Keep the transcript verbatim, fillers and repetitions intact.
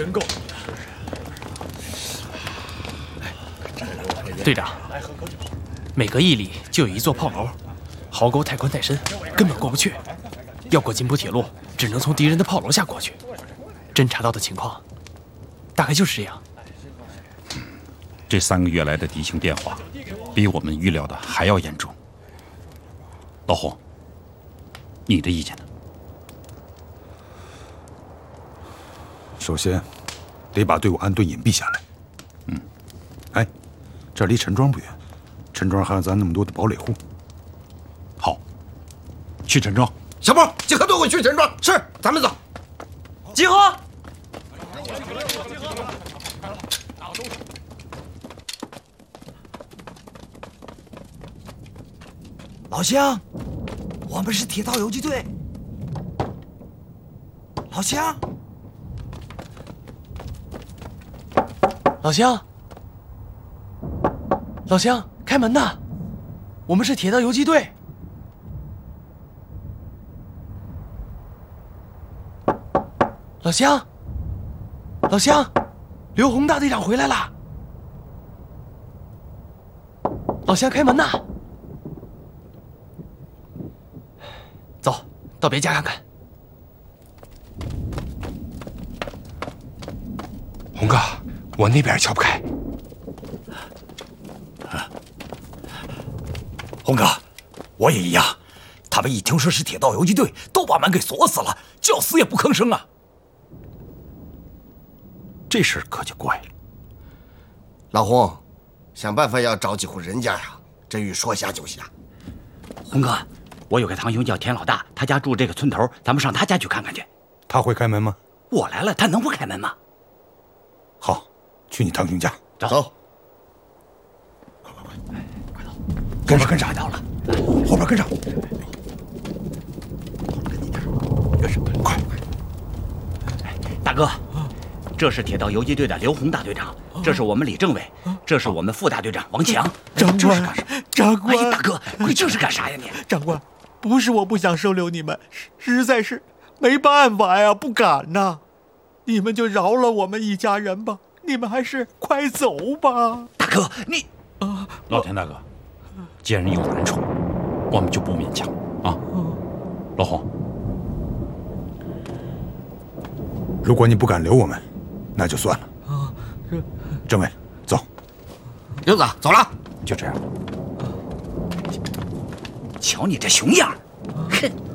真够。 队长，每隔一里就有一座炮楼，壕沟太宽太深，根本过不去。要过津浦铁路，只能从敌人的炮楼下过去。侦察到的情况，大概就是这样。 这三个月来的敌情变化，比我们预料的还要严重。老洪，你的意见呢？ 首先，得把队伍安顿隐蔽下来。嗯，哎，这离陈庄不远，陈庄还有咱那么多的堡垒户。 好，去陈庄。 小波，集合队伍去陈庄。是，咱们走。 集合。 老乡，我们是铁道游击队。老乡， 老乡，老乡，开门呐！我们是铁道游击队。老乡，老乡，刘洪大队长回来了。老乡，开门呐！走到别家看看。 洪哥，我那边撬不开。 洪哥，我也一样。他们一听说是铁道游击队，都把门给锁死了，叫死也不吭声啊。 这事可就怪了。 老洪，想办法要找几户人家呀，这雨说下就下。 洪哥，我有个堂兄叫田老大，他家住这个村头，咱们上他家去看看去。 他会开门吗？ 我来了，他能不开门吗？ 好，去你堂兄家。 走。 走。 快快快，快走！跟上跟上，到了，后边跟上。跟你点，跟上，快！ 大哥，这是铁道游击队的刘洪大队长，这是我们李政委，这是我们副大队长王强。 长官，长官， 哎，大哥，你这是干啥呀你？ 长官，不是我不想收留你们，实在是没办法呀，不敢呐。你们就饶了我们一家人吧，你们还是快走吧。 大哥，你啊，老田大哥，既然有难处，我们就不勉强啊。老洪， 如果你不敢留我们，那就算了。 啊，是。 政委，走。 刘子，走了。 就这样。 瞧你这熊样，哼！